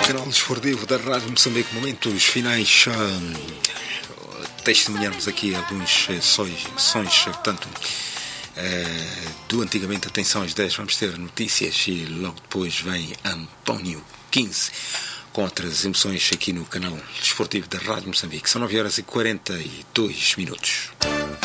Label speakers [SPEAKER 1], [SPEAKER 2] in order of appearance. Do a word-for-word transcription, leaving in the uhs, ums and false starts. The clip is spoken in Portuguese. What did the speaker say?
[SPEAKER 1] canal desportivo da Rádio Moçambique, momentos finais. Hum, testemunharmos aqui alguns sons, sons portanto, uh, do antigamente. Atenção, às dez vamos ter notícias e logo depois vem António quinze com outras emoções aqui no canal desportivo da Rádio Moçambique. São nove horas e quarenta e dois minutos.